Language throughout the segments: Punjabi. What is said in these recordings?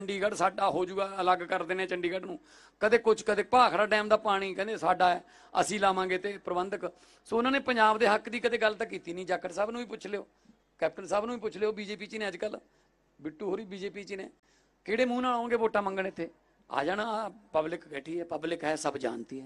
ਚੰਡੀਗੜ੍ਹ ਸਾਡਾ ਹੋ ਜੂਗਾ, ਅਲੱਗ ਕਰ ਦਿੰਦੇ ਚੰਡੀਗੜ੍ਹ ਨੂੰ, ਕਦੇ ਕੁਝ, ਕਦੇ ਭਾਖੜਾ ਡੈਮ ਦਾ ਪਾਣੀ ਕਹਿੰਦੇ ਸਾਡਾ ਹੈ, ਅਸੀਂ ਲਾਵਾਂਗੇ ਤੇ ਪ੍ਰਬੰਧਕ। ਸੋ ਉਹਨਾਂ ਨੇ ਪੰਜਾਬ ਦੇ ਹੱਕ ਦੀ ਕਦੇ ਗੱਲ ਤਾਂ ਕੀਤੀ ਨਹੀਂ। ਜਾਖੜ ਸਾਹਿਬ ਨੂੰ ਵੀ ਪੁੱਛ ਲਿਓ, ਕੈਪਟਨ ਸਾਹਿਬ ਨੂੰ ਵੀ ਪੁੱਛ ਲਿਓ, ਬੀਜੇਪੀ 'ਚ ਨੇ ਅੱਜ ਕੱਲ੍ਹ, ਬਿੱਟੂ ਹੋਰੀ ਬੀਜੇਪੀ 'ਚ ਨੇ, ਕਿਹੜੇ ਮੂੰਹ ਨਾਲ ਆਉਣਗੇ ਵੋਟਾਂ ਮੰਗਣ? ਇੱਥੇ ਆ ਜਾਣਾ, ਪਬਲਿਕ ਬੈਠੀ ਹੈ, ਪਬਲਿਕ ਹੈ, ਸਭ ਜਾਣती है।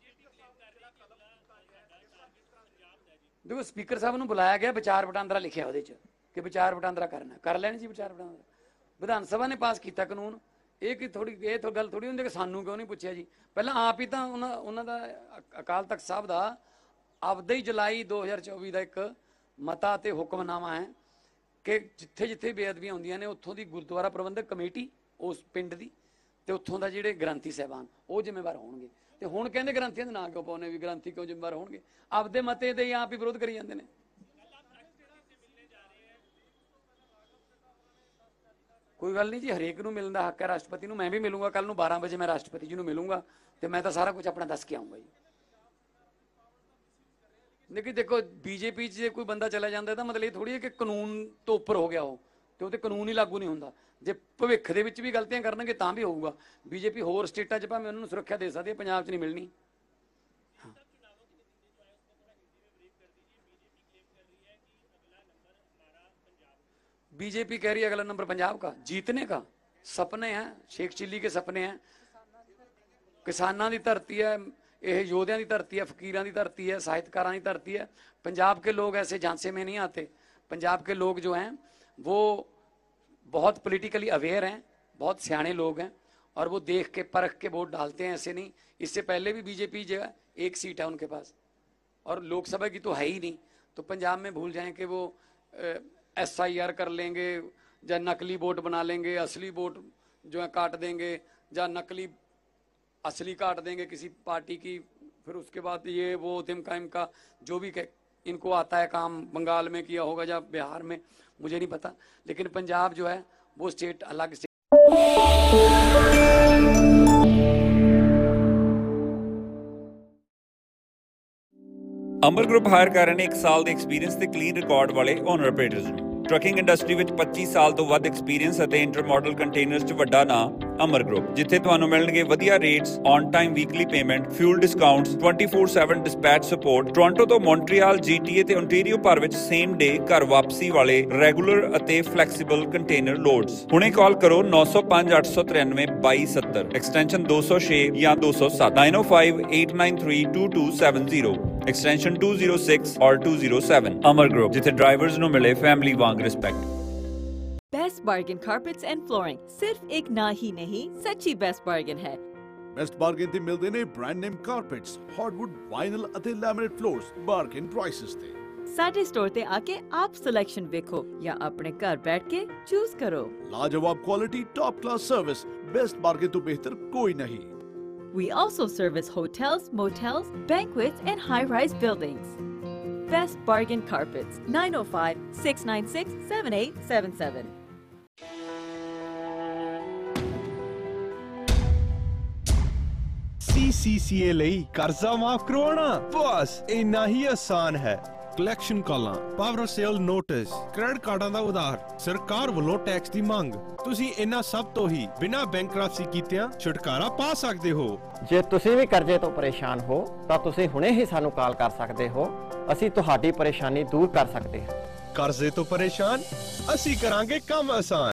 देखो स्पीकर साहब ਨੂੰ ਬੁਲਾਇਆ ਗਿਆ, ਵਿਚਾਰ ਵਟਾਂਦਰਾ ਲਿਖਿਆ ਉਹਦੇ 'ਚ ਕਿ ਵਿਚਾਰ ਵਟਾਂਦਰਾ ਕਰਨਾ, ਕਰ ਲੈਣ ਜੀ ਵਿਚਾਰ ਵਟਾਂਦਰਾ। ਵਿਧਾਨ ਸਭਾ ਨੇ ਪਾਸ ਕੀਤਾ ਕਾਨੂੰਨ, ਇਹ ਕਿ ਥੋੜੀ ਇਹ ਤਾਂ ਗੱਲ ਥੋੜੀ ਹੁੰਦੀ ਕਿ ਸਾਨੂੰ ਕਿਉਂ ਨਹੀਂ ਪੁੱਛਿਆ ਜੀ। ਪਹਿਲਾਂ ਆਪ ਹੀ ਤਾਂ ਉਹਨਾਂ ਦਾ ਅਕਾਲ ਤਖਤ ਸਾਹਿਬ ਦਾ ਆਪਦਾ ਹੀ ਜੁਲਾਈ 2024 ਦਾ ਇੱਕ ਮਤਾ ਤੇ ਹੁਕਮਨਾਮਾ ਹੈ ਕਿ ਜਿੱਥੇ ਜਿੱਥੇ ਬੇਅਦਬੀਆਂ ਹੁੰਦੀਆਂ ਨੇ ਉੱਥੋਂ ਦੀ ਗੁਰਦੁਆਰਾ ਪ੍ਰਬੰਧਕ ਕਮੇਟੀ ਉਸ ਪਿੰਡ ਦੀ ਤੇ ਉੱਥੋਂ ਦਾ ਜਿਹੜੇ ਗ੍ਰੰਥੀ ਸਾਹਿਬਾਨ ਉਹ ਜ਼ਿੰਮੇਵਾਰ ਹੋਣਗੇ। ਤੇ ਹੁਣ ਕਹਿੰਦੇ ਗ੍ਰੰਥੀਆਂ ਦੇ ਨਾਂ ਕਿਉਂ ਪਾਉਣੇ, ਵੀ ਗ੍ਰੰਥੀ ਕਿਉਂ ਜ਼ਿੰਮੇਵਾਰ ਹੋਣਗੇ? ਆਪਦੇ ਮਤੇ ਦੇ ਆਪ ਹੀ ਵਿਰੋਧ ਕਰੀ ਜਾਂਦੇ ਨੇ। ਕੋਈ ਗੱਲ ਨਹੀਂ ਜੀ, ਹਰੇਕ ਨੂੰ ਮਿਲਣ ਦਾ ਹੱਕ ਹੈ। ਰਾਸ਼ਟਰਪਤੀ ਨੂੰ ਮੈਂ ਵੀ ਮਿਲੂੰਗਾ ਕੱਲ ਨੂੰ 12 ਵਜੇ, ਮੈਂ ਰਾਸ਼ਟਰਪਤੀ ਜੀ ਨੂੰ ਮਿਲੂੰਗਾ ਤੇ ਮੈਂ ਤਾਂ ਸਾਰਾ ਕੁਝ ਆਪਣਾ ਦੱਸ ਕੇ ਆਊਂਗਾ ਜੀ। ਲੇਕਿਨ ਦੇਖੋ ਬੀਜੇਪੀ 'ਚ ਜੇ ਕੋਈ ਬੰਦਾ ਚਲਾ ਜਾਂਦਾ ਤਾਂ ਮਤਲਬ ਇਹ ਥੋੜੀ ਹੈ ਕਿ ਕਾਨੂੰਨ ਤੋਂ ਉੱਪਰ ਹੋ ਗਿਆ ਉਹ, ਤੇ ਉਹ ਤੇ ਕਾਨੂੰਨ ਹੀ ਲਾਗੂ ਨਹੀਂ ਹੁੰਦਾ। ਜੇ ਭਵਿੱਖ ਦੇ ਵਿੱਚ ਵੀ ਗਲਤੀਆਂ ਕਰਨਗੇ ਤਾਂ ਵੀ ਹੋਊਗਾ। ਬੀਜੇਪੀ ਹੋਰ ਸਟੇਟਾਂ 'ਚ ਭਾਵੇਂ ਉਹਨਾਂ ਨੂੰ ਸੁਰੱਖਿਆ ਦੇ ਸਕਦੀ ਹੈ, ਪੰਜਾਬ 'ਚ ਨਹੀਂ ਮਿਲਣੀ। बीजेपी कह रही है अगला नंबर पंजाब का, जीतने का सपने हैं, शेख चिल्ली के सपने हैं। किसानां दी धरती है, यह योद्धियां दी धरती है, फकीरां दी धरती है, साहित्यकारां दी धरती है। पंजाब के लोग ऐसे झांसे में नहीं आते। पंजाब के लोग जो हैं वो बहुत पॉलिटिकली अवेयर हैं, बहुत सियाणे लोग हैं और वो देख के परख के वोट डालते हैं, ऐसे नहीं। इससे पहले भी बीजेपी जो है एक सीट है उनके पास और लोकसभा की तो है ही नहीं। तो पंजाब में भूल जाएं कि वो SIR कर लेंगे या नकली वोट बना लेंगे, असली वोट जो है काट देंगे या नकली असली काट देंगे किसी पार्टी की। फिर उसके बाद ये वो तिमका इमका जो भी इनको आता है काम, बंगाल में किया होगा या बिहार में, मुझे नहीं पता। लेकिन पंजाब जो है वो स्टेट अलग स्टेट। ਅਮਰ ਗਰੁੱਪ ਹਾਇਰ ਕਰ ਰਹੇ ਨੇ 1 ਸਾਲ ਦੇ ਐਕਸਪੀਰੀਅੰਸ ਤੇ ਕਲੀਨ ਰਿਕਾਰਡ ਵਾਲੇ ਓਨਰ ਆਪਰੇਟਰਸ ਨੂੰ। ਟਰੱਕਿੰਗ ਇੰਡਸਟਰੀ ਵਿੱਚ 25 ਸਾਲ ਤੋਂ ਵੱਧ ਐਕਸਪੀਰੀਅੰਸ ਅਤੇ ਇੰਟਰ ਮਾਡਲ ਕੰਟੇਨਰਸ 'ਚ ਵੱਡਾ ਨਾਮ ਅਮਰ ਗਰੁੱਪ, ਜਿੱਥੇ ਤੁਹਾਨੂੰ ਮਿਲਣਗੇ ਵਧੀਆ rates, on time weekly payment, fuel discounts, 24/7 dispatch support. Toronto ਤੋਂ ਮੌਂਟਰੀਅਲ, GTA ਤੇ ਓਨਟਾਰੀਓ ਭਰ ਵਿੱਚ ਸੇਮ ਡੇ ਘਰ ਵਾਪਸੀ ਵਾਲੇ ਰੈਗੂਲਰ ਅਤੇ ਫਲੈਕਸੀਬਲ ਕੰਟੇਨਰ ਲੋਡਸ। ਹੁਣੇ ਕਾਲ ਕਰੋ 905 893 2270, ਐਕਸਟੈਂਸ਼ਨ 206 ਜਾਂ 207, 9058932270, एक्सटेंशन 206 और 207। अमर ग्रुप, जिथे ड्राइवर्स नु मिले family Wang respect. Best bargain carpets and flooring सिर्फ एक ना ही नहीं, सच्ची बेस्ट बार्गेन है। बेस्ट बार्गेन ते मिलदे ने brand name carpets, hardwood, vinyl ਅਤੇ ਲੈਮੀਨੇਟ ਫਲੋਰਸ ਬਾਰਗੇਨ ਪ੍ਰਾਈसेस ਤੇ। ਸਾਡੇ ਸਟੋਰ ਤੇ ਆਕੇ ਆਪ ਸਿਲੈਕਸ਼ਨ ਵੇਖੋ ਜਾਂ ਆਪਣੇ ਘਰ ਬੈਠ ਕੇ ਚੂਜ਼ ਕਰੋ। ਲਾਜਵਾਬ quality, top class service, best bargain ਤੋਂ ਬਿਹਤਰ ਕੋਈ ਨਹੀਂ। We also service hotels, motels, banquets and high-rise buildings. Best Bargain Carpets, 905-696-7877. CCCA ਲਈ ਕਰਜ਼ਾ ਮਾਫ ਕਰਵਾਉਣਾ ਬਸ ਇੰਨਾ ਹੀ ਆਸਾਨ ਹੈ। ਕਲੈਕਸ਼ਨ ਕਾਲਾਂ, ਪਾਵਰ ਸੇਲ ਨੋਟਿਸ, ਕ੍ਰੈਡਿਟ ਕਾਰਡਾਂ ਦਾ ਉਧਾਰ, ਸਰਕਾਰ ਵੱਲੋਂ ਟੈਕਸ ਦੀ ਮੰਗ, ਤੁਸੀਂ ਇਹਨਾਂ ਸਭ ਤੋਂ ਹੀ ਬਿਨਾਂ ਬੈਂਕਰਪਸੀ ਕੀਤਿਆਂ ਛੁਟਕਾਰਾ ਪਾ ਸਕਦੇ ਹੋ। ਜੇ ਤੁਸੀਂ ਵੀ ਕਰਜ਼ੇ ਤੋਂ ਪਰੇਸ਼ਾਨ ਹੋ ਤਾਂ ਤੁਸੀਂ ਹੁਣੇ ਹੀ ਸਾਨੂੰ ਕਾਲ ਕਰ ਸਕਦੇ ਹੋ, ਅਸੀਂ ਤੁਹਾਡੀ ਪਰੇਸ਼ਾਨੀ ਦੂਰ ਕਰ ਸਕਦੇ ਹਾਂ। ਕਰਜ਼ੇ ਤੋਂ ਪਰੇਸ਼ਾਨ, ਅਸੀਂ ਕਰਾਂਗੇ ਕੰਮ ਆਸਾਨ।